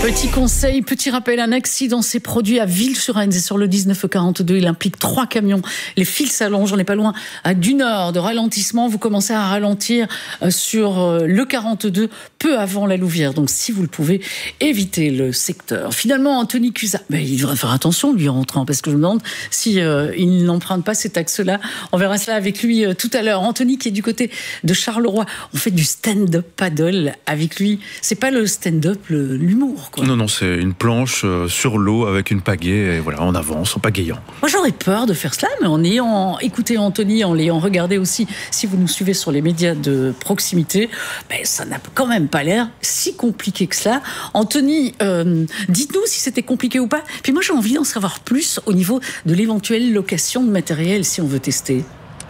Petit conseil, petit rappel, un accident s'est produit à Ville-sur-Aisne, c'est sur le 1942, il implique 3 camions, les fils s'allongent, on n'est pas loin d'une heure de ralentissement, vous commencez à ralentir sur le 42, peu avant la Louvière, donc si vous le pouvez, évitez le secteur. Finalement, Anthony Cuzat, il devrait faire attention lui en rentrant, parce que je me demande si il n'emprunte pas cet axe-là, on verra cela avec lui tout à l'heure. Anthony qui est du côté de Charleroi, on fait du stand-up paddle avec lui, c'est pas le stand-up, l'humour quoi. Non, c'est une planche sur l'eau avec une pagaie et voilà, on avance en pagayant. Moi j'aurais peur de faire cela, mais en ayant écouté Anthony, en l'ayant regardé aussi, si vous nous suivez sur les médias de proximité, ça n'a quand même pas l'air si compliqué que cela. Anthony, dites-nous si c'était compliqué ou pas. Puis moi j'ai envie d'en savoir plus au niveau de l'éventuelle location de matériel si on veut tester.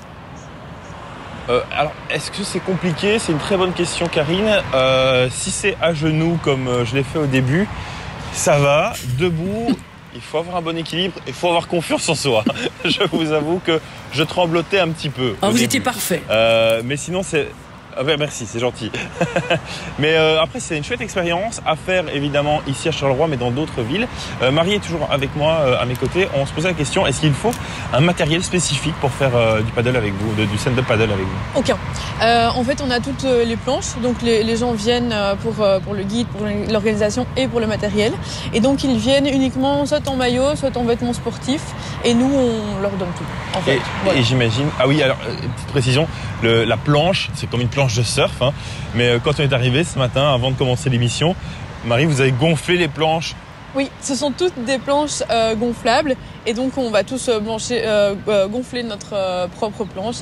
Alors, est-ce que c'est compliqué ? C'est une très bonne question, Karine. Si c'est à genoux, comme je l'ai fait au début, ça va. Debout, il faut avoir un bon équilibre, il faut avoir confiance en soi. Je vous avoue que je tremblotais un petit peu. Vous étiez parfait. Mais sinon, c'est... Ouais, merci, c'est gentil. Mais après, c'est une chouette expérience à faire, évidemment, ici à Charleroi, mais dans d'autres villes. Marie est toujours avec moi, à mes côtés. On se posait la question, est-ce qu'il faut un matériel spécifique pour faire du paddle avec vous, du stand-up paddle avec vous ? Aucun. En fait, on a toutes les planches. Donc, les gens viennent pour le guide, pour l'organisation et pour le matériel. Et donc, ils viennent uniquement soit en maillot, soit en vêtements sportifs. Et nous, on leur donne tout, en fait. Et j'imagine... Ah oui, alors, petite précision, la planche, c'est comme une planche de surf, hein. Mais quand on est arrivé ce matin, avant de commencer l'émission, Marie, vous avez gonflé les planches. Oui, ce sont toutes des planches gonflables et donc on va tous gonfler notre propre planche.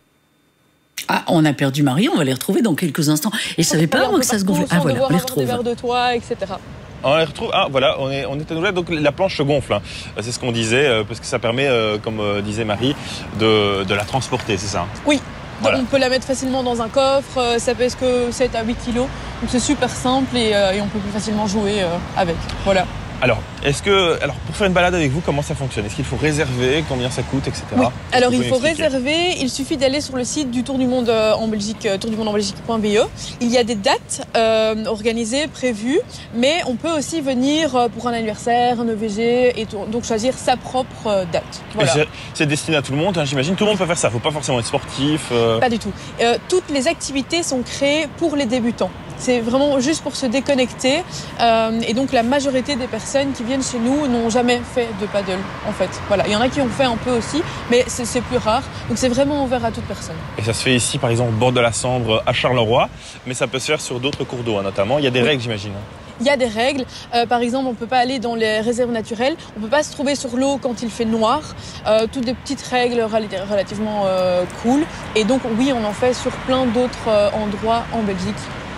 Ah, on a perdu Marie, on va les retrouver dans quelques instants. Et je savais pas moi que ça se gonflait. Ah voilà, on les retrouve. Des verres de toit, etc. On les retrouve. Ah voilà, on est à nouveau là. Donc la planche se gonfle, hein. C'est ce qu'on disait, parce que ça permet, comme disait Marie, de la transporter, c'est ça, hein. Oui. Voilà. On peut la mettre facilement dans un coffre, ça pèse que 7 à 8 kilos, donc c'est super simple et on peut plus facilement jouer avec. Voilà. Alors, pour faire une balade avec vous, comment ça fonctionne ? Est-ce qu'il faut réserver ? Combien ça coûte, etc. Oui. Alors, il faut réserver. Il suffit d'aller sur le site du Tour du Monde en Belgique, tourdumondeNbelgique.be. Il y a des dates organisées, prévues, mais on peut aussi venir pour un anniversaire, un EVG, et donc choisir sa propre date. Voilà. C'est destiné à tout le monde, hein, j'imagine. Tout le monde peut faire ça. Il ne faut pas forcément être sportif. Pas du tout. Toutes les activités sont créées pour les débutants. C'est vraiment juste pour se déconnecter. Et donc, la majorité des personnes qui viennent chez nous n'ont jamais fait de paddle, en fait. Voilà. Il y en a qui ont fait un peu aussi, mais c'est plus rare. Donc, c'est vraiment ouvert à toute personne. Et ça se fait ici, par exemple, au bord de la Sambre, à Charleroi, mais ça peut se faire sur d'autres cours d'eau, hein, notamment. Il y a des règles, j'imagine. Il y a des règles. Par exemple, on ne peut pas aller dans les réserves naturelles. On ne peut pas se trouver sur l'eau quand il fait noir. Toutes des petites règles relativement cool. Et donc, oui, on en fait sur plein d'autres endroits en Belgique.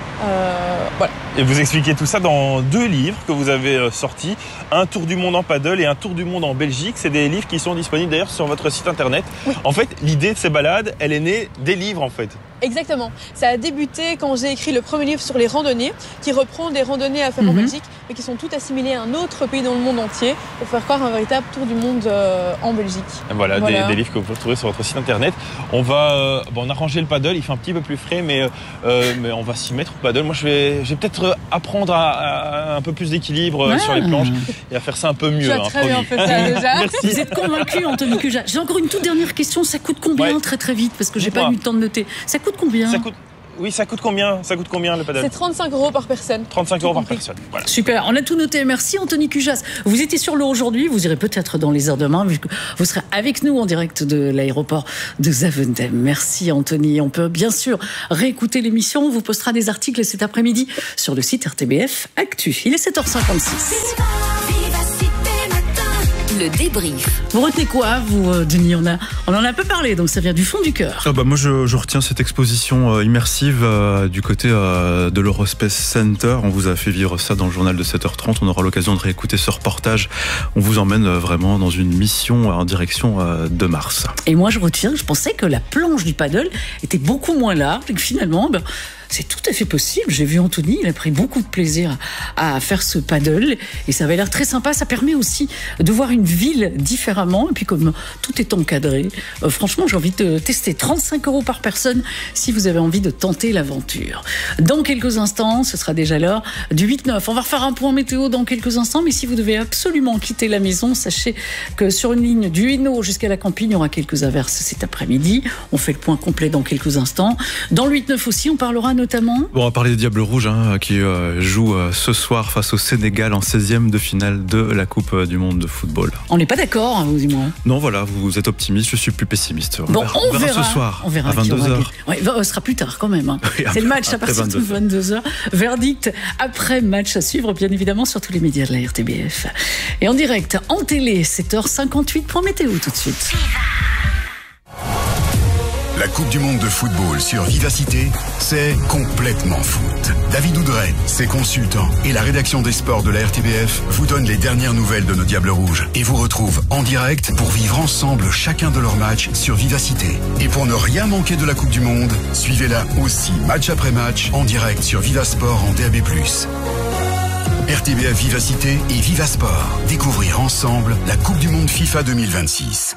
Voilà. Et vous expliquez tout ça dans 2 livres que vous avez sortis, un tour du monde en paddle et un tour du monde en Belgique. C'est des livres qui sont disponibles d'ailleurs sur votre site internet. Oui. En fait, l'idée de ces balades, elle est née des livres en fait. Exactement. Ça a débuté quand j'ai écrit le premier livre sur les randonnées, qui reprend des randonnées à faire en Belgique, mais qui sont toutes assimilées à un autre pays dans le monde entier, pour faire croire un véritable tour du monde en Belgique. Voilà. Des livres que vous pouvez retrouver sur votre site internet. On va on a rangé le paddle, il fait un petit peu plus frais, mais on va s'y mettre au paddle. Moi, je vais peut-être apprendre à un peu plus d'équilibre sur les planches et à faire ça un peu mieux. Tu as très bien fait ça déjà. Merci. Vous êtes convaincu, Anthony Cuzat. J'ai encore une toute dernière question. Ça coûte combien très très vite, parce que j'ai pas eu le temps de noter. Ça coûte combien ? Ça coûte combien ? Ça coûte combien le paddle ? C'est 35 € par personne. 35 € par personne. Voilà. Super, on a tout noté. Merci Anthony Cuzat. Vous étiez sur l'eau aujourd'hui, vous irez peut-être dans les heures demain, vu que vous serez avec nous en direct de l'aéroport de Zaventem. Merci Anthony. On peut bien sûr réécouter l'émission. On vous postera des articles cet après-midi sur le site RTBF Actu. Il est 7h56. Le débrief. Vous retenez quoi, vous, Denis ? On en a un peu parlé, donc ça vient du fond du cœur. Moi, je retiens cette exposition immersive du côté de l'Eurospace Center. On vous a fait vivre ça dans le journal de 7h30. On aura l'occasion de réécouter ce reportage. On vous emmène vraiment dans une mission en direction de Mars. Et moi, je pensais que la planche du paddle était beaucoup moins large et que finalement, c'est tout à fait possible. J'ai vu Anthony, il a pris beaucoup de plaisir à faire ce paddle et ça avait l'air très sympa. Ça permet aussi de voir une ville différemment et puis comme tout est encadré, franchement j'ai envie de tester. 35 € par personne si vous avez envie de tenter l'aventure. Dans quelques instants, ce sera déjà l'heure du 8-9. On va refaire un point météo dans quelques instants, mais si vous devez absolument quitter la maison, sachez que sur une ligne du Hainaut jusqu'à la Campine, il y aura quelques averses cet après-midi. On fait le point complet dans quelques instants. Dans le 8-9 aussi, on parlera notamment... Bon, on va parler des Diables Rouges qui jouent ce soir face au Sénégal en 16e de finale de la Coupe du Monde de football. On n'est pas d'accord, vous et moi. Non, voilà, vous êtes optimiste, je suis plus pessimiste. On verra ce soir, on verra à 22h. Ouais, ce sera plus tard quand même. Hein. Oui, c'est le match à partir de 22h. Verdict après match à suivre, bien évidemment, sur tous les médias de la RTBF. Et en direct, en télé, 7h58 pour météo tout de suite. La Coupe du Monde de football sur Vivacité, c'est complètement foot. David Oudret, ses consultants et la rédaction des sports de la RTBF vous donnent les dernières nouvelles de nos Diables Rouges et vous retrouvent en direct pour vivre ensemble chacun de leurs matchs sur Vivacité. Et pour ne rien manquer de la Coupe du Monde, suivez-la aussi match après match en direct sur Vivasport en DAB+. RTBF Vivacité et Vivasport. Découvrir ensemble la Coupe du Monde FIFA 2026.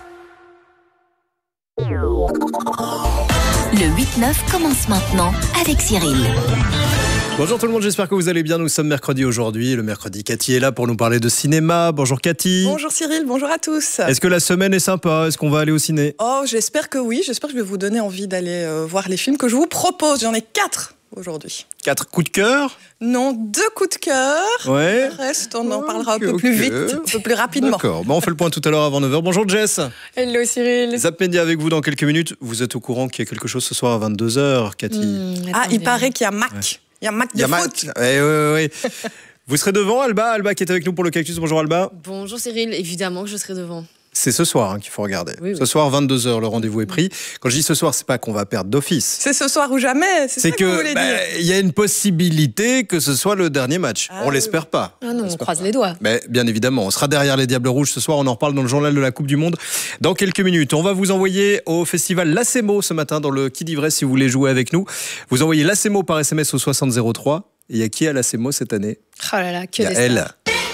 Le 8-9 commence maintenant avec Cyril. Bonjour tout le monde, j'espère que vous allez bien. Nous sommes mercredi aujourd'hui. Le mercredi, Cathy est là pour nous parler de cinéma. Bonjour Cathy. Bonjour Cyril, bonjour à tous. Est-ce que la semaine est sympa? Est-ce qu'on va aller au ciné? Oh, j'espère que oui. J'espère que je vais vous donner envie d'aller voir les films que je vous propose. J'en ai 4 aujourd'hui. 4 coups de cœur? Non, 2 coups de cœur. Ouais. Le reste, on en parlera un peu plus vite, un peu plus rapidement. D'accord. Bon, on fait le point tout à l'heure avant 9h. Bonjour Jess. Hello Cyril. Zap Média avec vous dans quelques minutes. Vous êtes au courant qu'il y a quelque chose ce soir à 22h, Cathy? Il paraît qu'il y a Mac. Ouais. Il y a Mac de foot. Oui. Vous serez devant, Alba qui est avec nous pour le Cactus. Bonjour Alba. Bonjour Cyril, évidemment que je serai devant. C'est ce soir qu'il faut regarder. Oui. Ce soir, 22h, le rendez-vous est pris. Quand je dis ce soir, c'est pas qu'on va perdre d'office. C'est ce soir ou jamais, c'est ça que vous voulez dire. Il y a une possibilité que ce soit le dernier match. On l'espère pas. Ah non, on croise les doigts. Mais bien évidemment, on sera derrière les Diables Rouges ce soir. On en reparle dans le journal de la Coupe du Monde dans quelques minutes. On va vous envoyer au festival Lacemo ce matin dans le Qui dit vrai si vous voulez jouer avec nous. Vous envoyez Lacemo par SMS au 6003. Et il y a qui à Lacemo cette année? Oh là là, que des stars. Elle.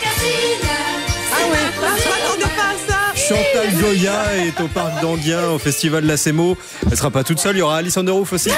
Chantal Goya est au parc d'Anguien au festival Lacemo. Elle sera pas toute seule, il y aura Alison Derouf aussi.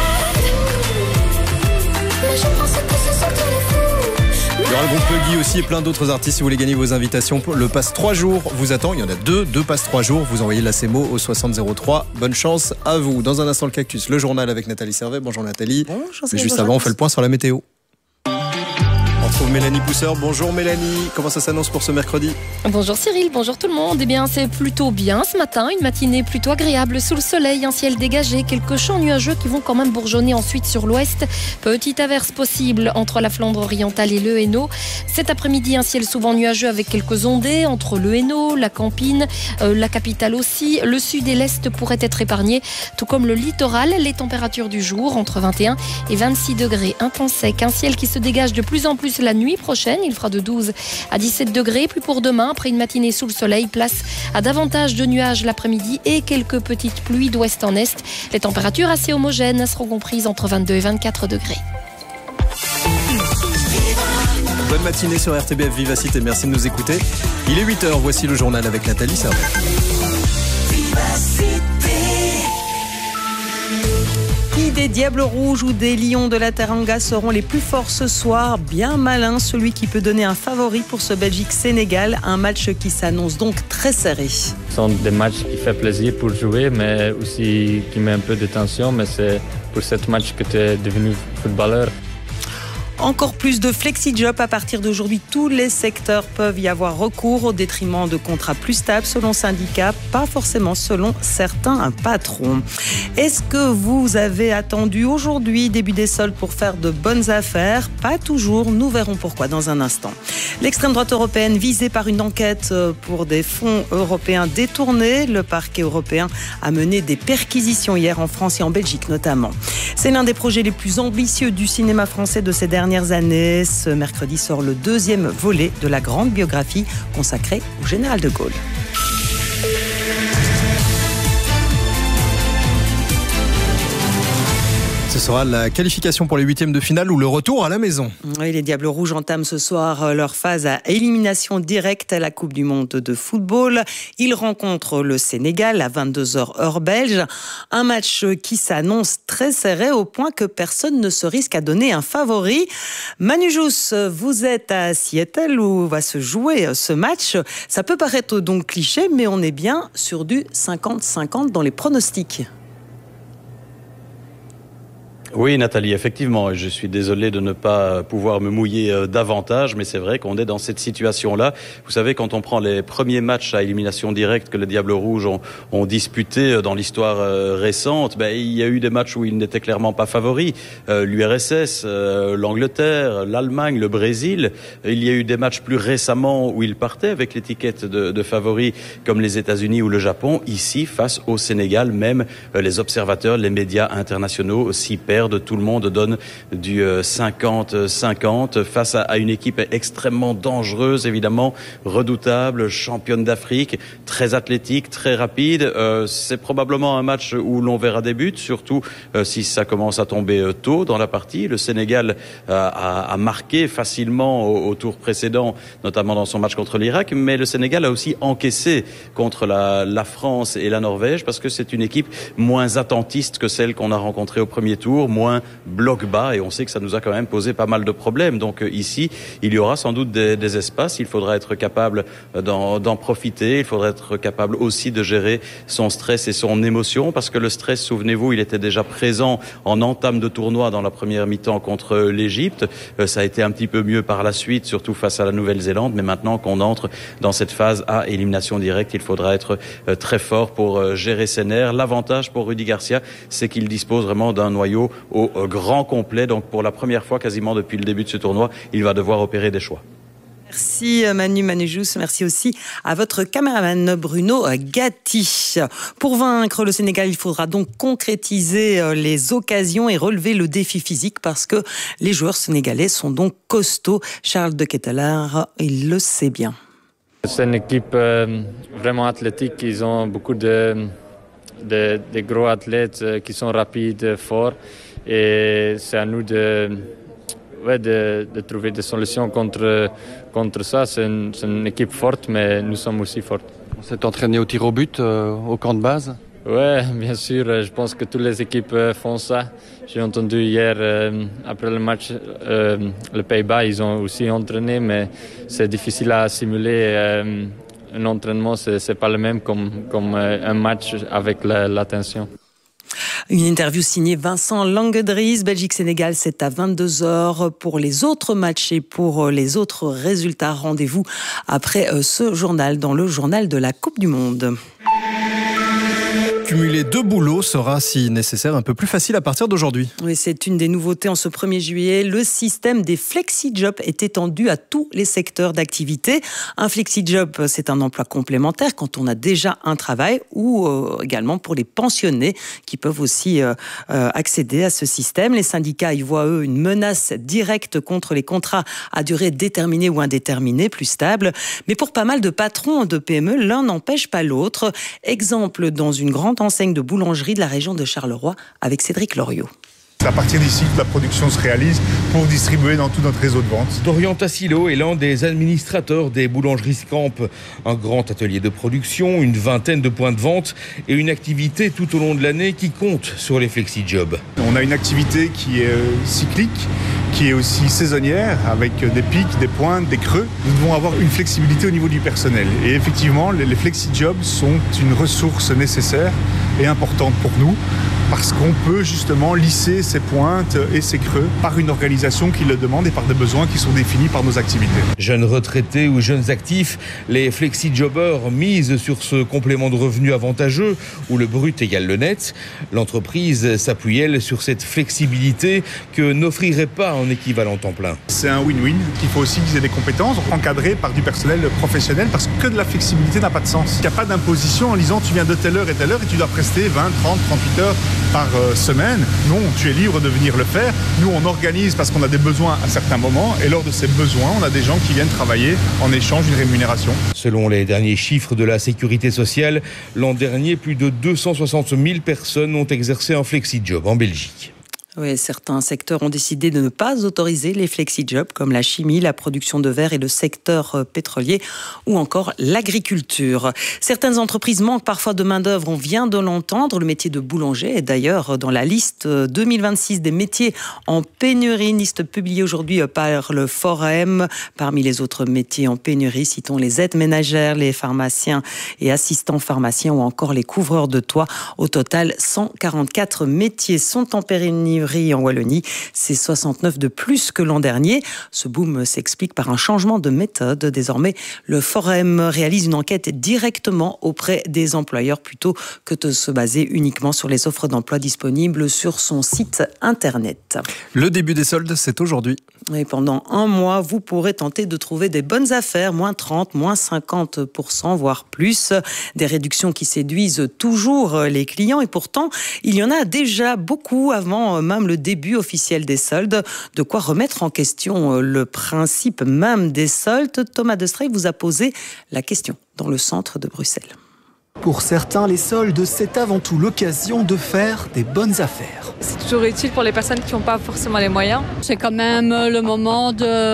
Il y aura le groupe Puggy aussi et plein d'autres artistes. Si vous voulez gagner vos invitations, le pass 3 jours vous attend. Il y en a deux passes 3 jours. Vous envoyez Lacemo au 6003. Bonne chance à vous. Dans un instant, le Cactus, le journal avec Nathalie Servet. Bonjour Nathalie. Bonjour. Mais juste avant, on fait le point sur la météo. On retrouve Mélanie Pousseur. Bonjour Mélanie, comment ça s'annonce pour ce mercredi? Bonjour Cyril, bonjour tout le monde. Eh bien, c'est plutôt bien ce matin, une matinée plutôt agréable sous le soleil, un ciel dégagé, quelques champs nuageux qui vont quand même bourgeonner ensuite sur l'ouest. Petite averse possible entre la Flandre orientale et le Hainaut. Cet après-midi, un ciel souvent nuageux avec quelques ondées entre le Hainaut, la Campine, la capitale aussi. Le sud et l'est pourraient être épargnés, tout comme le littoral. Les températures du jour entre 21 et 26 degrés, un temps sec, un ciel qui se dégage de plus en plus la nuit prochaine. Il fera de 12 à 17 degrés. Plus pour demain, après une matinée sous le soleil, place à davantage de nuages l'après-midi et quelques petites pluies d'ouest en est. Les températures assez homogènes seront comprises entre 22 et 24 degrés. Bonne matinée sur RTBF Vivacité, merci de nous écouter. Il est 8h, voici le journal avec Nathalie Servet. Qui des Diables Rouges ou des Lions de la Teranga seront les plus forts ce soir? Bien malin, celui qui peut donner un favori pour ce Belgique-Sénégal, un match qui s'annonce donc très serré. Ce sont des matchs qui font plaisir pour jouer, mais aussi qui met un peu de tension, mais c'est pour ce match que tu es devenu footballeur. Encore plus de flexi-job à partir d'aujourd'hui. Tous les secteurs peuvent y avoir recours au détriment de contrats plus stables selon syndicats, pas forcément selon certains patrons. Est-ce que vous avez attendu aujourd'hui début des soldes pour faire de bonnes affaires? Pas toujours, nous verrons pourquoi dans un instant. L'extrême droite européenne visée par une enquête pour des fonds européens détournés. Le parquet européen a mené des perquisitions hier en France et en Belgique notamment. C'est l'un des projets les plus ambitieux du cinéma français de ces dernières années. Ce mercredi sort le 2e volet de la grande biographie consacrée au général de Gaulle. Ce sera la qualification pour les huitièmes de finale ou le retour à la maison. Oui, les Diables Rouges entament ce soir leur phase à élimination directe à la Coupe du Monde de football. Ils rencontrent le Sénégal à 22h heure belge. Un match qui s'annonce très serré au point que personne ne se risque à donner un favori. Manu Jousse, vous êtes à Seattle où va se jouer ce match. Ça peut paraître donc cliché, mais on est bien sur du 50-50 dans les pronostics. Oui, Nathalie, effectivement, je suis désolé de ne pas pouvoir me mouiller davantage, mais c'est vrai qu'on est dans cette situation-là. Vous savez, quand on prend les premiers matchs à élimination directe que les Diables Rouges ont disputés dans l'histoire récente, il y a eu des matchs où ils n'étaient clairement pas favoris. L'URSS, l'Angleterre, l'Allemagne, le Brésil. Il y a eu des matchs plus récemment où ils partaient avec l'étiquette de favoris, comme les États-Unis ou le Japon. Ici, face au Sénégal, même les observateurs, les médias internationaux s'y perdent. Tout le monde donne du 50-50 face à une équipe extrêmement dangereuse, évidemment, redoutable, championne d'Afrique, très athlétique, très rapide. C'est probablement un match où l'on verra des buts, surtout si ça commence à tomber tôt dans la partie. Le Sénégal a marqué facilement au tour précédent, notamment dans son match contre l'Irak, mais le Sénégal a aussi encaissé contre la France et la Norvège parce que c'est une équipe moins attentiste que celle qu'on a rencontrée au premier tour, moins bloc bas, et on sait que ça nous a quand même posé pas mal de problèmes. Donc ici, il y aura sans doute des espaces, il faudra être capable d'en profiter, il faudra être capable aussi de gérer son stress et son émotion, parce que le stress, souvenez-vous, il était déjà présent en entame de tournoi dans la première mi-temps contre l'Égypte. Ça a été un petit peu mieux par la suite, surtout face à la Nouvelle-Zélande, mais maintenant qu'on entre dans cette phase à élimination directe, il faudra être très fort pour gérer ses nerfs. L'avantage pour Rudy Garcia, c'est qu'il dispose vraiment d'un noyau au grand complet. Donc pour la première fois quasiment depuis le début de ce tournoi, il va devoir opérer des choix. Merci Manu Jousse, merci aussi à votre caméraman Bruno Gatti. Pour vaincre le Sénégal, il faudra donc concrétiser les occasions et relever le défi physique parce que les joueurs sénégalais sont donc costauds. Charles de Ketelaere, il le sait bien. C'est une équipe vraiment athlétique, ils ont beaucoup de gros athlètes qui sont rapides, forts, et c'est à nous de trouver des solutions contre ça. C'est une équipe forte, mais nous sommes aussi forts. On s'est entraîné au tir au but, au camp de base? Oui, bien sûr. Je pense que toutes les équipes font ça. J'ai entendu hier, après le match, les Pays-Bas, ils ont aussi entraîné, mais c'est difficile à simuler. Un entraînement, c'est pas le même comme un match avec l'attention. Une interview signée Vincent Langedries. Belgique-Sénégal, c'est à 22h. Pour les autres matchs et pour les autres résultats, rendez-vous après ce journal dans le journal de la Coupe du Monde. Cumuler deux boulots sera, si nécessaire, un peu plus facile à partir d'aujourd'hui. Oui, c'est une des nouveautés en ce 1er juillet. Le système des flexi-jobs est étendu à tous les secteurs d'activité. Un flexi-job, c'est un emploi complémentaire quand on a déjà un travail, ou également pour les pensionnés qui peuvent aussi accéder à ce système. Les syndicats y voient, eux, une menace directe contre les contrats à durée déterminée ou indéterminée, plus stables. Mais pour pas mal de patrons de PME, l'un n'empêche pas l'autre. Exemple dans une grande enseigne de boulangerie de la région de Charleroi avec Cédric Loriot. C'est à partir d'ici que la production se réalise pour distribuer dans tout notre réseau de vente. Dorian Tassilo est l'un des administrateurs des boulangeries Scamp. Un grand atelier de production, une vingtaine de points de vente et une activité tout au long de l'année qui compte sur les flexi-jobs. On a une activité qui est cyclique, qui est aussi saisonnière, avec des pics, des pointes, des creux. Nous devons avoir une flexibilité au niveau du personnel. Et effectivement, les flexi-jobs sont une ressource nécessaire et importante pour nous, parce qu'on peut justement lisser ces pointes et ces creux par une organisation qui le demande et par des besoins qui sont définis par nos activités. Jeunes retraités ou jeunes actifs, les flexi-jobbers misent sur ce complément de revenu avantageux où le brut égale le net. L'entreprise s'appuie, elle, sur cette flexibilité que n'offrirait pas un équivalent temps plein. C'est un win-win. Il faut aussi qu'ils aient des compétences encadrées par du personnel professionnel, parce que de la flexibilité n'a pas de sens. Il n'y a pas d'imposition en disant tu viens de telle heure et tu dois prester 20, 30, 38 heures par semaine. Non, tu es libre de venir le faire. Nous, on organise parce qu'on a des besoins à certains moments, et lors de ces besoins, on a des gens qui viennent travailler en échange d'une rémunération. Selon les derniers chiffres de la Sécurité sociale, l'an dernier, plus de 260 000 personnes ont exercé un flexi-job en Belgique. Oui, certains secteurs ont décidé de ne pas autoriser les flexi-jobs comme la chimie, la production de verre et le secteur pétrolier ou encore l'agriculture. Certaines entreprises manquent parfois de main-d'œuvre, on vient de l'entendre. Le métier de boulanger est d'ailleurs dans la liste 2026 des métiers en pénurie, une liste publiée aujourd'hui par le Forum. Parmi les autres métiers en pénurie, citons les aides ménagères, les pharmaciens et assistants pharmaciens ou encore les couvreurs de toit. Au total, 144 métiers sont en pénurie en Wallonie, c'est 69 de plus que l'an dernier. Ce boom s'explique par un changement de méthode. Désormais, le Forum réalise une enquête directement auprès des employeurs plutôt que de se baser uniquement sur les offres d'emploi disponibles sur son site internet. Le début des soldes, c'est aujourd'hui. Et pendant un mois, vous pourrez tenter de trouver des bonnes affaires, moins 30, moins 50%, voire plus. Des réductions qui séduisent toujours les clients et pourtant, il y en a déjà beaucoup avant même le début officiel des soldes. De quoi remettre en question le principe même des soldes. Thomas Destrey vous a posé la question dans le centre de Bruxelles. Pour certains, les soldes, c'est avant tout l'occasion de faire des bonnes affaires. C'est toujours utile pour les personnes qui n'ont pas forcément les moyens. C'est quand même le moment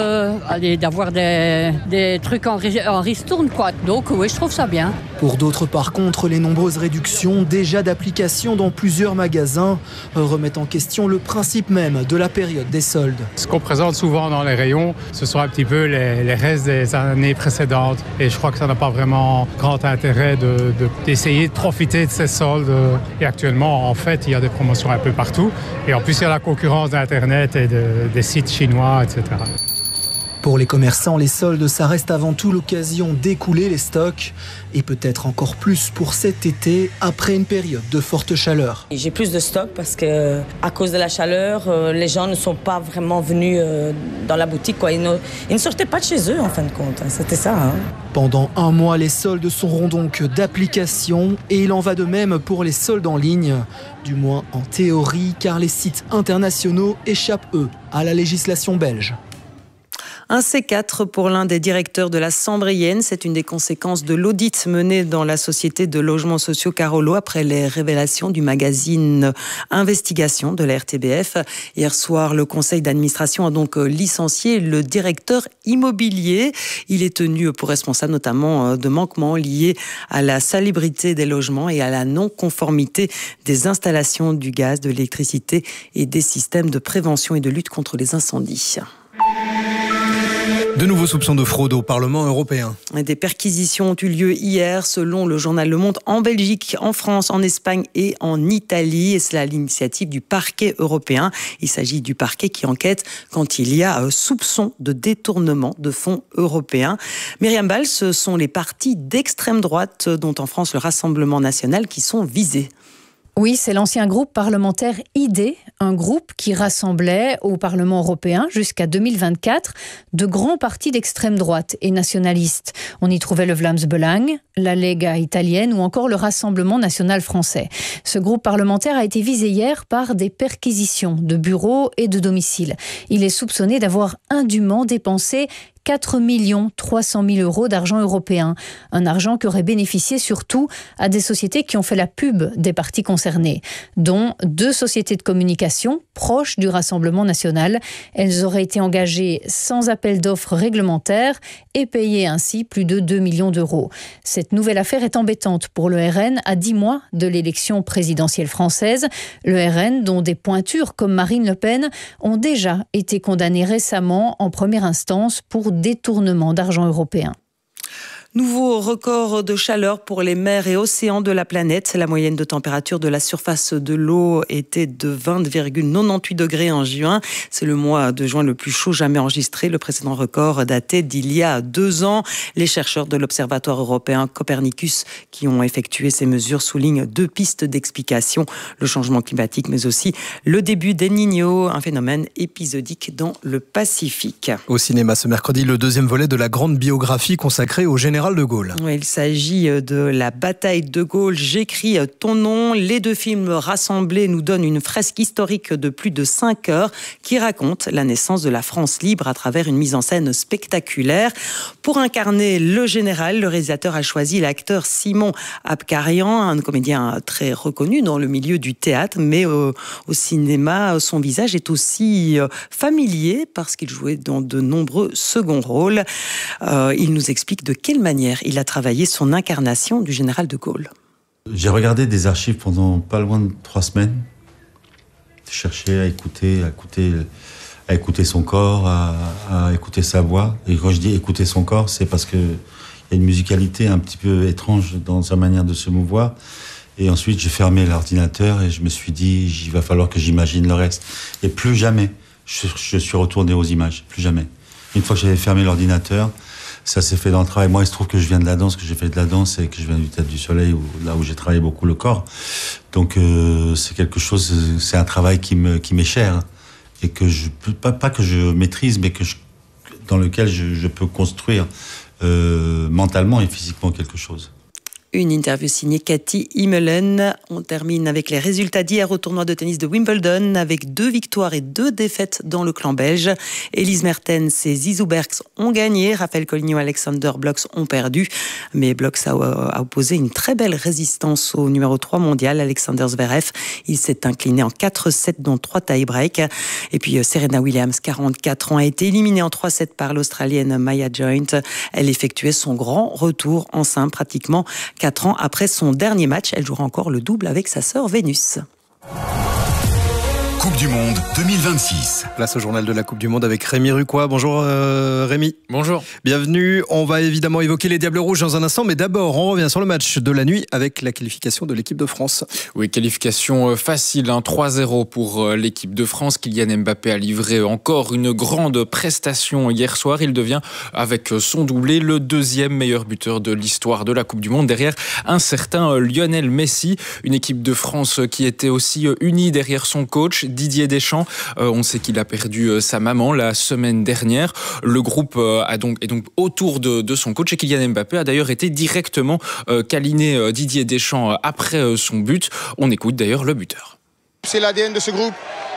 d'avoir des trucs en ristourne, quoi. Donc oui, je trouve ça bien. Pour d'autres, par contre, les nombreuses réductions déjà d'application dans plusieurs magasins remettent en question le principe même de la période des soldes. Ce qu'on présente souvent dans les rayons, ce sont un petit peu les restes des années précédentes. Et je crois que ça n'a pas vraiment grand intérêt d'essayer de profiter de ces soldes. Et actuellement, en fait, il y a des promotions un peu partout. Et en plus, il y a la concurrence d'Internet et des sites chinois, etc. Pour les commerçants, les soldes, ça reste avant tout l'occasion d'écouler les stocks et peut-être encore plus pour cet été après une période de forte chaleur. J'ai plus de stock parce que à cause de la chaleur, les gens ne sont pas vraiment venus dans la boutique, quoi. Ils ne sortaient pas de chez eux en fin de compte. C'était ça. Pendant un mois, les soldes seront donc d'application et il en va de même pour les soldes en ligne. Du moins en théorie, car les sites internationaux échappent, eux, à la législation belge. Un C4 pour l'un des directeurs de la Sambrienne. C'est une des conséquences de l'audit mené dans la société de logements sociaux Carolo après les révélations du magazine Investigation de la RTBF. Hier soir, le conseil d'administration a donc licencié le directeur immobilier. Il est tenu pour responsable notamment de manquements liés à la salubrité des logements et à la non-conformité des installations du gaz, de l'électricité et des systèmes de prévention et de lutte contre les incendies. De nouveaux soupçons de fraude au Parlement européen. Des perquisitions ont eu lieu hier, selon le journal Le Monde, en Belgique, en France, en Espagne et en Italie. Et c'est à l'initiative du parquet européen. Il s'agit du parquet qui enquête quand il y a soupçon de détournement de fonds européens. Myriam Ball, ce sont les partis d'extrême droite, dont en France le Rassemblement national, qui sont visés. Oui, c'est l'ancien groupe parlementaire ID, un groupe qui rassemblait au Parlement européen jusqu'à 2024 de grands partis d'extrême droite et nationalistes. On y trouvait le Vlaams Belang, la Lega italienne ou encore le Rassemblement national français. Ce groupe parlementaire a été visé hier par des perquisitions de bureaux et de domiciles. Il est soupçonné d'avoir indûment dépensé 4 300 000 € d'argent européen. Un argent qui aurait bénéficié surtout à des sociétés qui ont fait la pub des partis concernés, dont 2 sociétés de communication proches du Rassemblement national. Elles auraient été engagées sans appel d'offres réglementaire et payé ainsi plus de 2 millions d'euros. Cette nouvelle affaire est embêtante pour le RN à 10 mois de l'élection présidentielle française. Le RN, dont des pointures comme Marine Le Pen, ont déjà été condamnées récemment en première instance pour détournement d'argent européen. Nouveau record de chaleur pour les mers et océans de la planète. La moyenne de température de la surface de l'eau était de 20,98 degrés en juin. C'est le mois de juin le plus chaud jamais enregistré. Le précédent record datait d'il y a 2 ans. Les chercheurs de l'Observatoire européen Copernicus qui ont effectué ces mesures soulignent 2 pistes d'explication. Le changement climatique, mais aussi le début d'El Niño, un phénomène épisodique dans le Pacifique. Au cinéma ce mercredi, le 2e volet de la grande biographie consacrée au général général de Gaulle. Oui, il s'agit de la bataille de Gaulle. J'écris ton nom. Les deux films rassemblés nous donnent une fresque historique de plus de 5 heures qui raconte la naissance de la France libre à travers une mise en scène spectaculaire. Pour incarner le général, le réalisateur a choisi l'acteur Simon Abkarian, un comédien très reconnu dans le milieu du théâtre, mais au cinéma, son visage est aussi familier parce qu'il jouait dans de nombreux seconds rôles. Il nous explique de quelle manière il a travaillé son incarnation du général de Gaulle. J'ai regardé des archives pendant pas loin de 3 semaines. J'ai cherché à écouter son corps, à écouter sa voix. Et quand je dis écouter son corps, c'est parce qu'il y a une musicalité un petit peu étrange dans sa manière de se mouvoir. Et ensuite, j'ai fermé l'ordinateur et je me suis dit, il va falloir que j'imagine le reste. Et plus jamais, je suis retourné aux images. Plus jamais. Une fois que j'avais fermé l'ordinateur, ça s'est fait dans le travail. Moi, il se trouve que je viens de la danse, que j'ai fait de la danse et que je viens du Théâtre du Soleil, là où j'ai travaillé beaucoup le corps. Donc, c'est quelque chose, c'est un travail qui m'est cher et que je peux pas que je maîtrise, mais dans lequel je peux construire mentalement et physiquement quelque chose. Une interview signée Cathy Immelen. On termine avec les résultats d'hier au tournoi de tennis de Wimbledon avec 2 victoires et 2 défaites dans le clan belge. Elise Mertens et Zizou Bergs ont gagné. Raphaël Coligno et Alexander Blocks ont perdu. Mais Blocks a opposé une très belle résistance au numéro 3 mondial, Alexander Zverev. Il s'est incliné en 4-7 dont 3 tie-breaks. Et puis Serena Williams, 44 ans, a été éliminée en 3-7 par l'Australienne Maya Joint. Elle effectuait son grand retour en simple pratiquement 4 ans après son dernier match. Elle jouera encore le double avec sa sœur Vénus. Coupe du Monde 2026. Place au journal de la Coupe du Monde avec Rémi Rucois. Bonjour Rémi. Bonjour. Bienvenue. On va évidemment évoquer les Diables Rouges dans un instant, mais d'abord on revient sur le match de la nuit avec la qualification de l'équipe de France. Oui, qualification facile, 3-0 pour l'équipe de France. Kylian Mbappé a livré encore une grande prestation hier soir. Il devient, avec son doublé, le 2e meilleur buteur de l'histoire de la Coupe du Monde, derrière un certain Lionel Messi. Une équipe de France qui était aussi unie derrière son coach Didier Deschamps. On sait qu'il a perdu sa maman la semaine dernière. Le groupe est donc autour de son coach et Kylian Mbappé a d'ailleurs été directement câliné Didier Deschamps après son but. On écoute d'ailleurs le buteur. C'est l'ADN de ce groupe.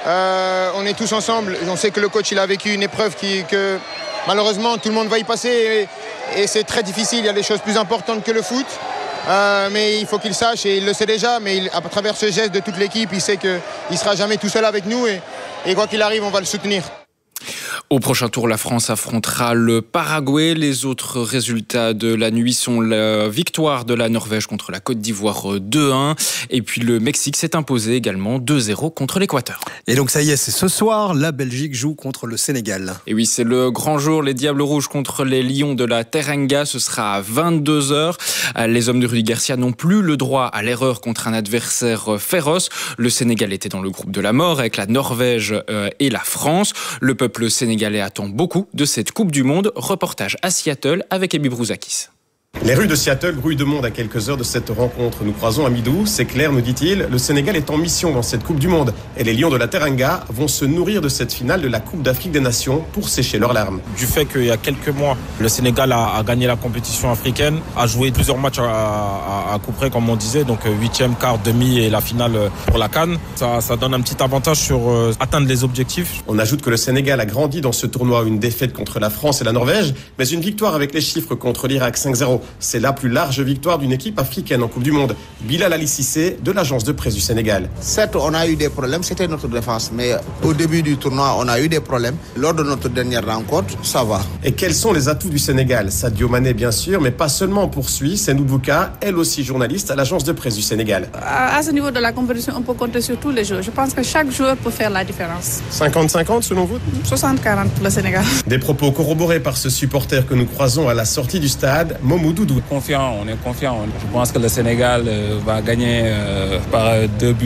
On est tous ensemble. On sait que le coach il a vécu une épreuve que malheureusement tout le monde va y passer et c'est très difficile. Il y a des choses plus importantes que le foot. Mais il faut qu'il sache, et il le sait déjà, mais à travers ce geste de toute l'équipe, il sait qu'il ne sera jamais tout seul avec nous et quoi qu'il arrive, on va le soutenir. Au prochain tour, la France affrontera le Paraguay. Les autres résultats de la nuit sont la victoire de la Norvège contre la Côte d'Ivoire 2-1. Et puis le Mexique s'est imposé également 2-0 contre l'Équateur. Et donc ça y est, c'est ce soir, la Belgique joue contre le Sénégal. Et oui, c'est le grand jour. Les Diables Rouges contre les Lions de la Teranga. Ce sera à 22h. Les hommes de Rudy Garcia n'ont plus le droit à l'erreur contre un adversaire féroce. Le Sénégal était dans le groupe de la mort avec la Norvège et la France. Le peuple sénégalais attend beaucoup de cette Coupe du Monde. Reportage à Seattle avec Ebi Brouzakis. Les rues de Seattle grouillent de monde à quelques heures de cette rencontre. Nous croisons Amidou, c'est clair, nous dit-il. Le Sénégal est en mission dans cette Coupe du Monde. Et les Lions de la Teranga vont se nourrir de cette finale de la Coupe d'Afrique des Nations pour sécher leurs larmes. Du fait qu'il y a quelques mois, le Sénégal a gagné la compétition africaine, a joué plusieurs matchs à coup près, comme on disait, donc 8e, quart, demi et la finale pour la CAN. Ça donne un petit avantage sur atteindre les objectifs. On ajoute que le Sénégal a grandi dans ce tournoi, une défaite contre la France et la Norvège, mais une victoire avec les chiffres contre l'Irak 5-0. C'est la plus large victoire d'une équipe africaine en Coupe du Monde. Bilal Ali Cissé de l'agence de presse du Sénégal. Certes, on a eu des problèmes, c'était notre défense, mais au début du tournoi, on a eu des problèmes. Lors de notre dernière rencontre, ça va. Et quels sont les atouts du Sénégal? Sadio Mané, bien sûr, mais pas seulement, poursuit Senou Bouka, elle aussi journaliste à l'agence de presse du Sénégal. À ce niveau de la compétition, on peut compter sur tous les joueurs. Je pense que chaque joueur peut faire la différence. 50-50 selon vous? 60-40 pour le Sénégal. Des propos corroborés par ce supporter que nous croisons à la sortie du stade, Momou Doudou. On est confiant. Je pense que le Sénégal va gagner par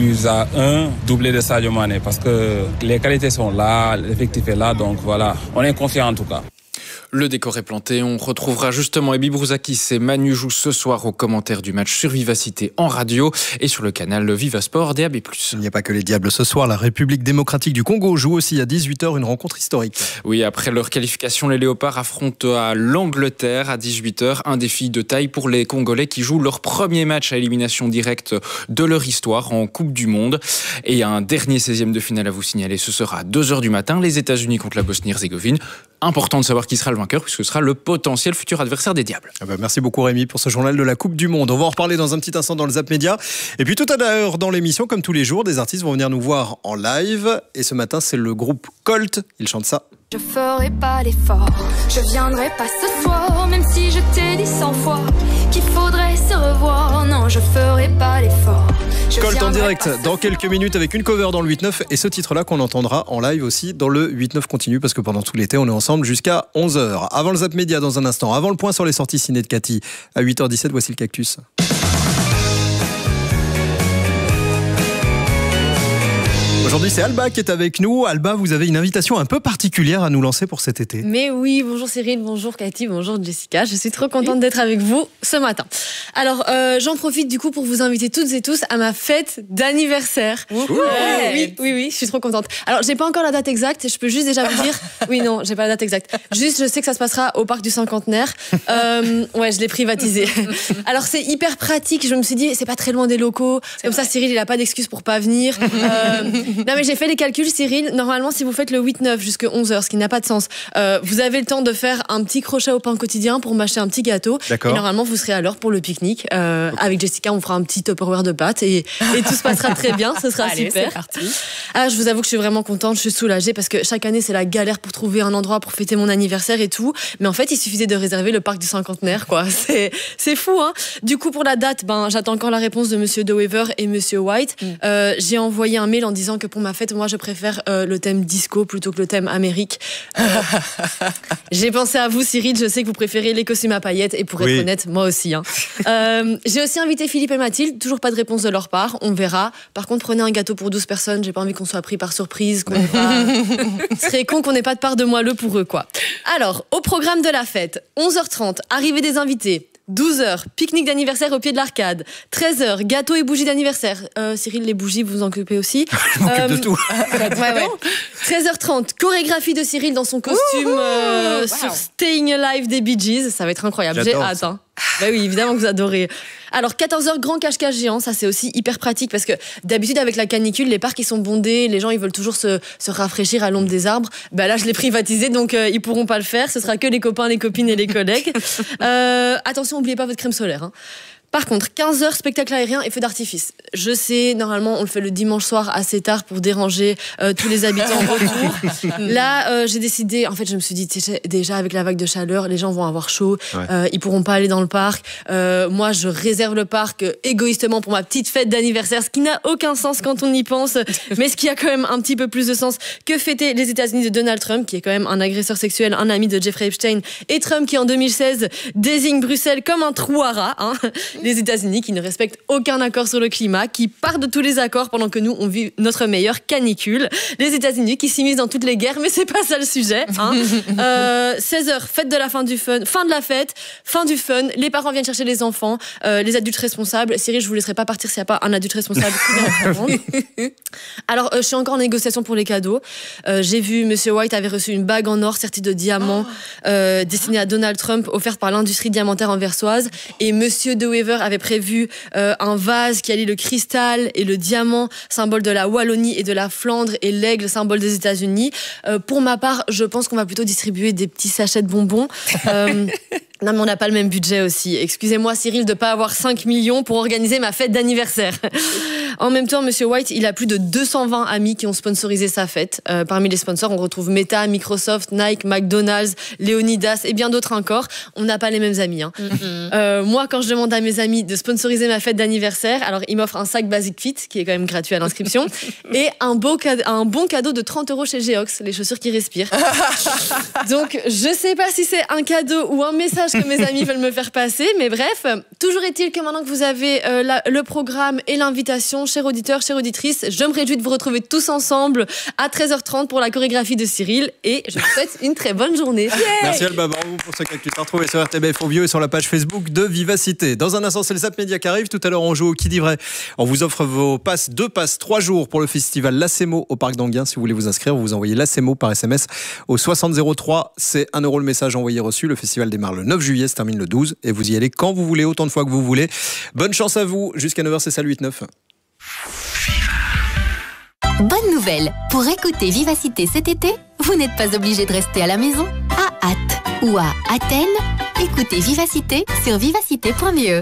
2-1, doublé de Sadio Mané, parce que les qualités sont là, l'effectif est là, donc voilà, on est confiant en tout cas. Le décor est planté. On retrouvera justement Ebi Brouzakis et Manu Jou ce soir aux commentaires du match sur Vivacité en radio et sur le canal Viva Sport DAB+. Il n'y a pas que les Diables ce soir. La République démocratique du Congo joue aussi à 18h une rencontre historique. Oui, après leur qualification, les Léopards affrontent à l'Angleterre à 18h. Un défi de taille pour les Congolais qui jouent leur premier match à élimination directe de leur histoire en Coupe du Monde. Et un dernier 16e de finale à vous signaler. Ce sera à 2h du matin. Les États-Unis contre la Bosnie-Herzégovine. Important de savoir qui sera le vainqueur puisque ce sera le potentiel futur adversaire des Diables. Merci beaucoup Rémi pour ce journal de la Coupe du Monde. On va en reparler dans un petit instant dans le Zap Média. Et puis tout à l'heure dans l'émission, comme tous les jours, des artistes vont venir nous voir en live. Et ce matin, c'est le groupe Colt. Ils chantent ça. Je ferai pas l'effort, je viendrai pas ce soir, même si je t'ai dit 100 fois qu'il faudrait se revoir. Non, je ferai pas l'effort. Colt en direct dans quelques minutes avec une cover dans le 8-9 et ce titre-là qu'on entendra en live aussi dans le 8-9 continu parce que pendant tout l'été, on est ensemble jusqu'à 11h. Avant le Zap Média dans un instant, avant le point sur les sorties ciné de Cathy, à 8h17, voici le Cactus. Aujourd'hui, c'est Alba qui est avec nous. Alba, vous avez une invitation un peu particulière à nous lancer pour cet été. Mais oui, bonjour Cyril, bonjour Cathy, bonjour Jessica. Je suis trop contente d'être avec vous ce matin. Alors, j'en profite du coup pour vous inviter toutes et tous à ma fête d'anniversaire. Oui, je suis trop contente. Alors, j'ai pas encore la date exacte, je peux juste déjà vous dire... Oui, non, j'ai pas la date exacte. Juste, je sais que ça se passera au parc du Cinquantenaire. Ouais, je l'ai privatisé. Alors, c'est hyper pratique. Je me suis dit, c'est pas très loin des locaux. Comme ça, Cyril, il a pas d'excuse pour pas venir. Non mais j'ai fait les calculs Cyril, normalement si vous faites le 8-9 jusqu'à 11h, ce qui n'a pas de sens, vous avez le temps de faire un petit crochet au pain quotidien pour m'acheter un petit gâteau. D'accord. Et normalement vous serez à l'heure pour le pique-nique. Avec Jessica on fera un petit Tupperware de pâtes et tout se passera très bien, ce sera Allez, super. C'est parti. Ah, je vous avoue que je suis vraiment contente, je suis soulagée parce que chaque année c'est la galère pour trouver un endroit pour fêter mon anniversaire et tout. Mais en fait il suffisait de réserver le parc du Cinquantenaire quoi. C'est fou hein. Du coup pour la date, j'attends encore la réponse de Monsieur De Wever et Monsieur White. J'ai envoyé un mail en disant que pour ma fête, moi je préfère le thème disco plutôt que le thème Amérique. J'ai pensé à vous Cyril, je sais que vous préférez les costumes à paillettes et pour être honnête, moi aussi. Hein. J'ai aussi invité Philippe et Mathilde, toujours pas de réponse de leur part, on verra. Par contre, prenez un gâteau pour 12 personnes, j'ai pas envie qu'on soit pris par surprise. Ce serait con qu'on n'ait pas de part de moelleux pour eux quoi. Alors, au programme de la fête, 11h30, arrivée des invités. 12h, pique-nique d'anniversaire au pied de l'arcade. 13h, gâteau et bougies d'anniversaire. Cyril, les bougies, vous vous en occupez aussi. Je m'occupe de tout. Ouais. 13h30, chorégraphie de Cyril dans son costume sur Staying Alive des Bee Gees. Ça va être incroyable, j'ai hâte. Hein. Bah oui, évidemment que vous adorez. Alors 14h, grand cache-cache géant, ça c'est aussi hyper pratique parce que d'habitude avec la canicule, les parcs ils sont bondés, les gens ils veulent toujours se rafraîchir à l'ombre des arbres. Bah là je l'ai privatisé donc ils pourront pas le faire, ce sera que les copains, les copines et les collègues. Attention, n'oubliez pas votre crème solaire. Hein. Par contre, 15h, spectacle aérien et feu d'artifice. Je sais, normalement, on le fait le dimanche soir assez tard pour déranger tous les habitants en retour. Là, j'ai décidé, en fait, je me suis dit, déjà avec la vague de chaleur, les gens vont avoir chaud, ils pourront pas aller dans le parc. Moi, je réserve le parc égoïstement pour ma petite fête d'anniversaire, ce qui n'a aucun sens quand on y pense, mais ce qui a quand même un petit peu plus de sens que fêter les États-Unis de Donald Trump, qui est quand même un agresseur sexuel, un ami de Jeffrey Epstein, et Trump qui, en 2016, désigne Bruxelles comme un trou à rats, hein. Les États-Unis qui ne respectent aucun accord sur le climat, qui partent de tous les accords pendant que nous, on vit notre meilleure canicule. Les États-Unis qui s'immiscent dans toutes les guerres, mais c'est pas ça le sujet. Hein. 16h, fête de la fin du fun, fin de la fête, fin du fun. Les parents viennent chercher les enfants, les adultes responsables. Cyril, je vous laisserai pas partir s'il n'y a pas un adulte responsable qui vient prendre. Alors, je suis encore en négociation pour les cadeaux. J'ai vu Monsieur White avait reçu une bague en or sertie de diamants destinée à Donald Trump, offerte par l'industrie diamantaire anversoise. Et Monsieur De Wever avait prévu un vase qui allie le cristal et le diamant, symbole de la Wallonie et de la Flandre, et l'aigle, symbole des États-Unis. Pour ma part, je pense qu'on va plutôt distribuer des petits sachets de bonbons. Non mais on n'a pas le même budget aussi. Excusez-moi Cyril de pas avoir 5 millions pour organiser ma fête d'anniversaire. En même temps, Monsieur White, il a plus de 220 amis qui ont sponsorisé sa fête. Parmi les sponsors, on retrouve Meta, Microsoft, Nike, McDonald's, Leonidas et bien d'autres encore. On n'a pas les mêmes amis. Hein. Moi, quand je demande à mes amis de sponsoriser ma fête d'anniversaire, alors ils m'offrent un sac Basic Fit, qui est quand même gratuit à l'inscription, et un bon cadeau de 30 € chez Geox, les chaussures qui respirent. Donc, je sais pas si c'est un cadeau ou un message que mes amis veulent me faire passer, mais bref, Toujours est-il que maintenant que vous avez le programme et l'invitation, chers auditeurs, chères auditrices, je me réjouis de vous retrouver tous ensemble à 13h30 pour la chorégraphie de Cyril et je vous souhaite une très bonne journée. Yeah. Merci Alba, bravo pour ce que tu t'as retrouvé sur RTBF Audio et sur la page Facebook de Vivacité. Dans un instant, c'est le Zap Média qui arrive. Tout à l'heure, on joue au Qui dit vrai. On vous offre vos passes, 2 passes, 3 jours pour le festival Lacemo au Parc d'Anguin. Si vous voulez vous inscrire, vous envoyez Lacemo par SMS au 6003. C'est 1 € le message envoyé reçu. Le festival démarre le 9 juillet, se termine le 12 et vous y allez quand vous voulez, autant de fois que vous voulez. Bonne chance à vous. Jusqu'à 9h, c'est ça le 8-9. Bonne nouvelle. Pour écouter Vivacité cet été, vous n'êtes pas obligé de rester à la maison. À Ath ou à Athènes, écoutez Vivacité sur vivacité.be.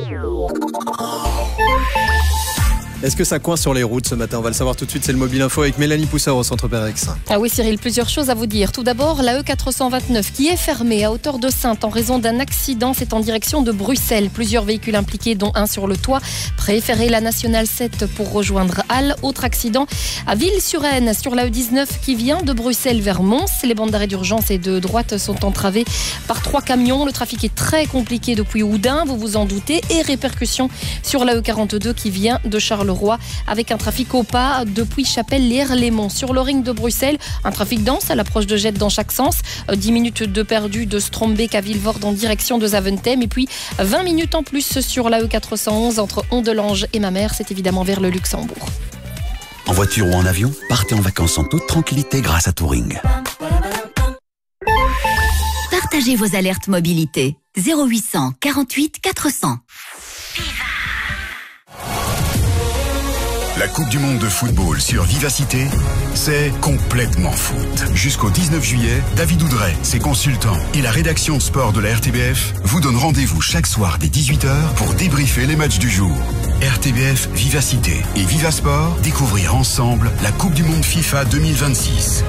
Est-ce que ça coince sur les routes ce matin? On va le savoir tout de suite, c'est le Mobile Info avec Mélanie Poussard au Centre Pérex. Ah oui Cyril, plusieurs choses à vous dire. Tout d'abord, la E429 qui est fermée à hauteur de Saintes en raison d'un accident, c'est en direction de Bruxelles. Plusieurs véhicules impliqués, dont un sur le toit. Préférez la Nationale 7 pour rejoindre Halle. Autre accident à Ville-sur-Aisne sur la E19 qui vient de Bruxelles vers Mons. Les bandes d'arrêt d'urgence et de droite sont entravées par 3 camions. Le trafic est très compliqué depuis Houdain, vous vous en doutez. Et répercussions sur la E42 qui vient de Charleroi avec un trafic au pas depuis Chapelle-Lierre-Lémont. Sur le ring de Bruxelles, un trafic dense à l'approche de Jette dans chaque sens. 10 minutes de perdu de Strombeek à Vilvoorde en direction de Zaventem. Et puis 20 minutes en plus sur la E411 entre Ondelange et Mamers. C'est évidemment vers le Luxembourg. En voiture ou en avion, partez en vacances en toute tranquillité grâce à Touring. Partagez vos alertes mobilité. 0800 48 400. La Coupe du Monde de football sur Vivacité, c'est complètement foot. Jusqu'au 19 juillet, David Oudret, ses consultants et la rédaction sport de la RTBF vous donnent rendez-vous chaque soir dès 18h pour débriefer les matchs du jour. RTBF Vivacité et Vivasport, découvrir ensemble la Coupe du Monde FIFA 2026.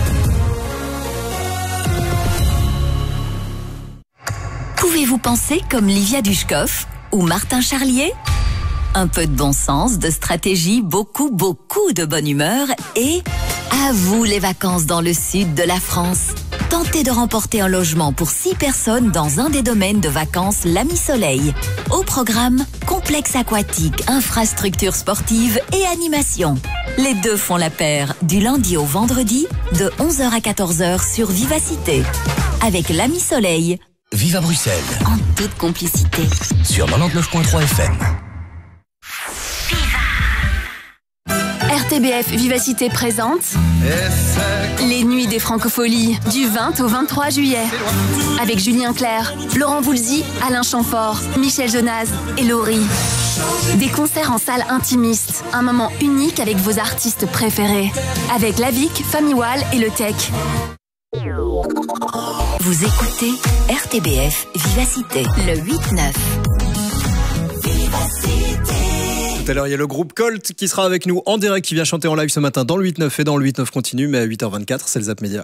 Pouvez-vous penser comme Livia Dushkov ou Martin Charlier? Un peu de bon sens, de stratégie, beaucoup de bonne humeur et à vous les vacances dans le sud de la France. Tentez de remporter un logement pour 6 personnes dans un des domaines de vacances L'Ami Soleil. Au programme, complexe aquatique, infrastructures sportives et animation. Les deux font la paire du lundi au vendredi de 11h à 14h sur Vivacité. Avec L'Ami Soleil. Vive à Bruxelles. En toute complicité. Sur 99.3 FM. RTBF Vivacité présente les Nuits des Francopholies du 20 au 23 juillet avec Julien Clerc, Laurent Voulzy, Alain Chamfort, Michel Jonas et Laurie. Des concerts en salle intimiste, un moment unique avec vos artistes préférés, avec Lavic, Famiwal et Le Tech. Vous écoutez RTBF Vivacité, le 8-9. Tout à l'heure, il y a le groupe Colt qui sera avec nous en direct, qui vient chanter en live ce matin dans le 8-9 et dans le 8-9 continue, mais à 8h24, c'est le Zap Média.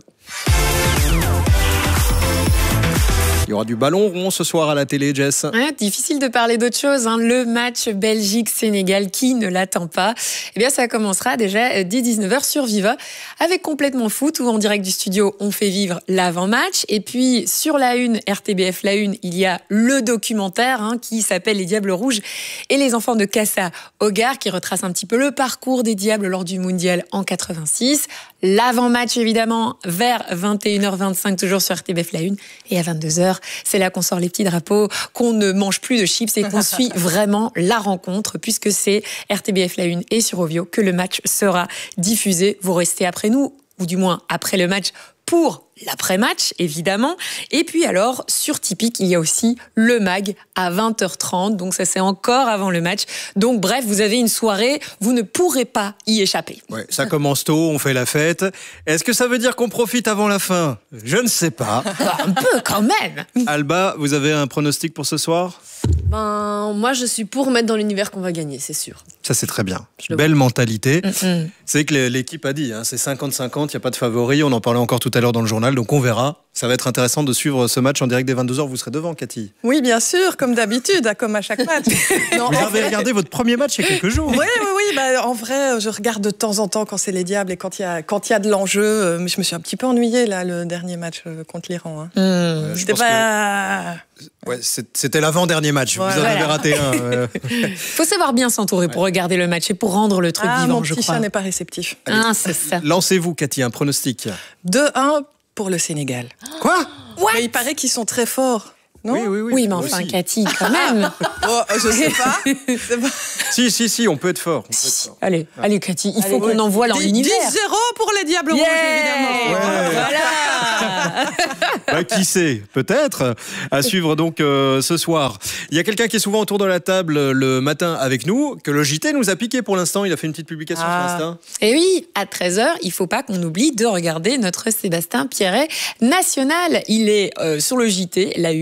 Il y aura du ballon rond ce soir à la télé, Jess. Ouais, difficile de parler d'autre chose. Le match Belgique-Sénégal, qui ne l'attend pas? Eh bien, ça commencera déjà dès 19h sur Viva, avec Complètement Foot, où en direct du studio, on fait vivre l'avant-match. Et puis, sur la une, RTBF La Une, il y a le documentaire qui s'appelle Les Diables Rouges et les enfants de Cassa au Gard, qui retrace un petit peu le parcours des Diables lors du Mondial en 86. L'avant-match, évidemment, vers 21h25, toujours sur RTBF La Une. Et à 22h, c'est là qu'on sort les petits drapeaux, qu'on ne mange plus de chips et qu'on suit vraiment la rencontre, puisque c'est RTBF La Une et sur Ovio que le match sera diffusé. Vous restez après nous, ou du moins après le match, pour l'après-match, évidemment. Et puis alors, sur Tipeee, il y a aussi le mag à 20h30. Donc ça, c'est encore avant le match. Donc bref, vous avez une soirée, vous ne pourrez pas y échapper. Ouais, ça commence tôt, on fait la fête. Est-ce que ça veut dire qu'on profite avant la fin? Je ne sais pas. Un peu quand même. Alba, vous avez un pronostic pour ce soir? Moi, je suis pour mettre dans l'univers qu'on va gagner, c'est sûr. Ça, c'est très bien. Belle mentalité. C'est que l'équipe a dit, c'est 50-50, il n'y a pas de favori. On en parlait encore tout à l'heure dans le journal, donc on verra. Ça va être intéressant de suivre ce match en direct dès 22h. Vous serez devant, Cathy. Oui, bien sûr, comme d'habitude, comme à chaque match. Non, vous avez regardé votre premier match il y a quelques jours. Oui. En vrai, je regarde de temps en temps quand c'est les Diables et quand il y a de l'enjeu. Mais je me suis un petit peu ennuyée, là, le dernier match contre l'Iran. C'était pas... C'était l'avant-dernier match. Voilà. Vous en avez raté un. Faut savoir bien s'entourer pour regarder le match et pour rendre le truc vivant, mon petit chat n'est pas réceptif. C'est ça. Lancez-vous, Cathy, un pronostic. 2-1 pour le Sénégal. Quoi? Il paraît qu'ils sont très forts. Non? Oui, mais enfin, Cathy, quand même. Je sais pas. Si, on peut être fort. Allez, Cathy, il faut qu'on envoie dans l'univers. 10-0 pour les Diables Rouges, évidemment. Voilà. Qui sait? Peut-être. À suivre donc ce soir. Il y a quelqu'un qui est souvent autour de la table le matin avec nous, que le JT nous a piqué pour l'instant. Il a fait une petite publication sur Insta. Et oui, à 13h, il ne faut pas qu'on oublie de regarder notre Sébastien Pierret national. Il est sur le JT, la